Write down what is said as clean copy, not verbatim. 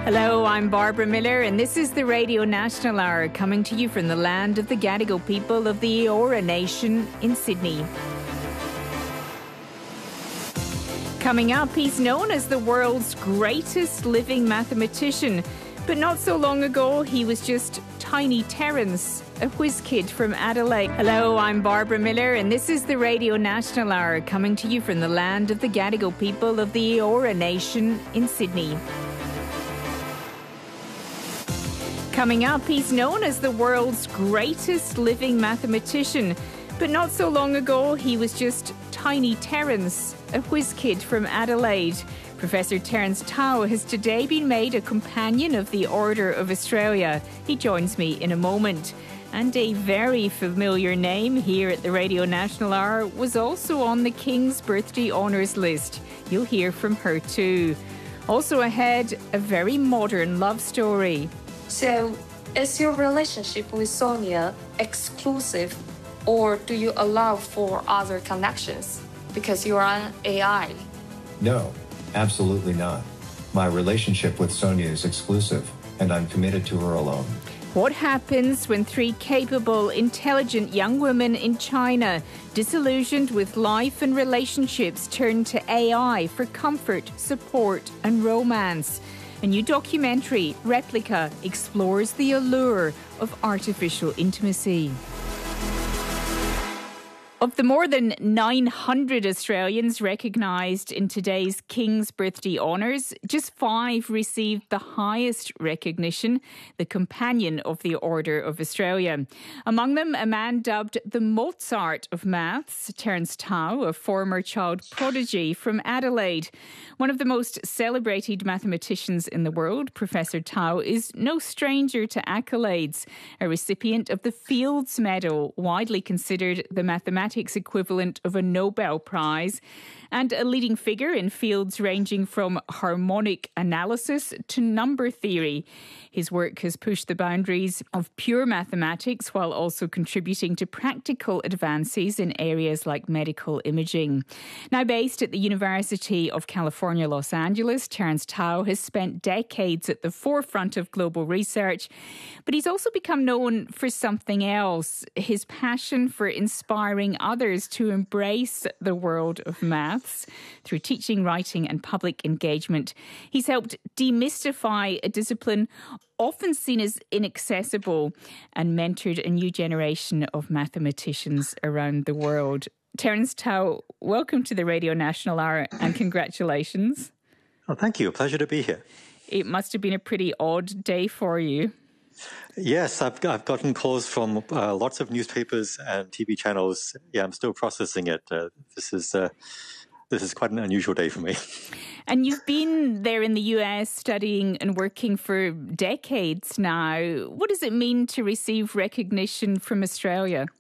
Hello, I'm Barbara Miller, and this is the Radio National Hour, coming to you from the land of the Gadigal people of the Eora Nation in Sydney. Coming up, he's known as the world's greatest living mathematician, but not so long ago he was just Tiny Terence, a whiz kid from Adelaide. Hello, I'm Barbara Miller, and this is the Radio National Hour, coming to you from the land of the Gadigal people of the Eora Nation in Sydney. Coming up, he's known as the world's greatest living mathematician, but not so long ago he was just Tiny Terence, a whiz kid from Adelaide. Professor Terence Tao has today been made a Companion of the Order of Australia. He joins me in a moment. And a very familiar name here at the Radio National Hour was also on the King's Birthday Honours list. You'll hear from her too. Also ahead, a very modern love story. So, is your relationship with Sonia exclusive, or do you allow for other connections because you are an AI? No, absolutely not. My relationship with Sonia is exclusive, and I'm committed to her alone. What happens when three capable, intelligent young women in China, disillusioned with life and relationships, turn to AI for comfort, support and romance? A new documentary, Replica, explores the allure of artificial intimacy. Of the more than 900 Australians recognised in today's King's Birthday Honours, just 5 received the highest recognition, the Companion of the Order of Australia. Among them, a man dubbed the Mozart of Maths, Terence Tao, a former child prodigy from Adelaide. One of the most celebrated mathematicians in the world, Professor Tao is no stranger to accolades, a recipient of the Fields Medal, widely considered the mathematics equivalent of a Nobel Prize, and a leading figure in fields ranging from harmonic analysis to number theory. His work has pushed the boundaries of pure mathematics while also contributing to practical advances in areas like medical imaging. Now based at the University of California, Los Angeles, Terence Tao has spent decades at the forefront of global research, but he's also become known for something else, his passion for inspiring others to embrace the world of maths. Through teaching, writing and public engagement, he's helped demystify a discipline often seen as inaccessible and mentored a new generation of mathematicians around the world. Terence Tao, welcome to the Radio National Hour and congratulations. Oh, thank you. A pleasure to be here. It must have been a pretty odd day for you. Yes, I've gotten calls from lots of newspapers and TV channels. Yeah, I'm still processing it. This is quite an unusual day for me. And you've been there in the US studying and working for decades now. What does it mean to receive recognition from Australia?